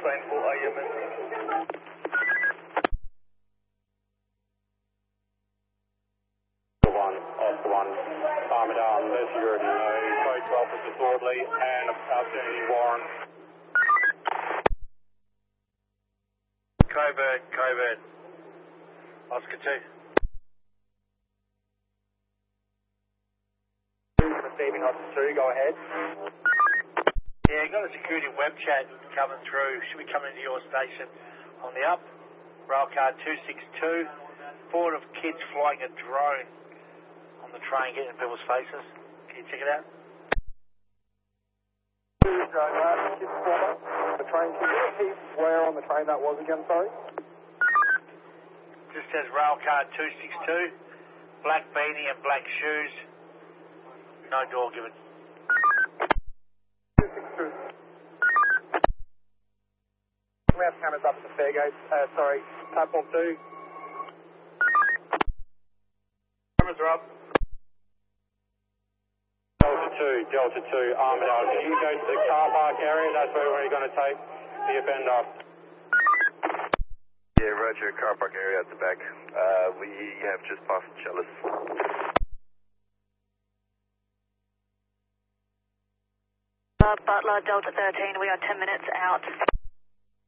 train for IMS. Oscar 1, Armadale, security, coach officer Swordley and outstanding Warren. Covert. Oscar 2. Receiving Oscar 2, go ahead. Yeah, got a security web chat coming through. Should be coming to your station on the up. Railcar 262. Forward of kids flying a drone on the train, getting in people's faces. Can you check it out? The train, can you repeat where on the train that was again, sorry? Just says Railcar 262, black beanie and black shoes, no door given. 262. We have cameras up at the Fairgate, platform 2. Cameras are up. Delta 2, Armadale, can you go to the car park area? That's where we're going to take the offender. Yeah, roger, car park area at the back. We have just passed Chalice. Butler, Delta 13, we are 10 minutes out.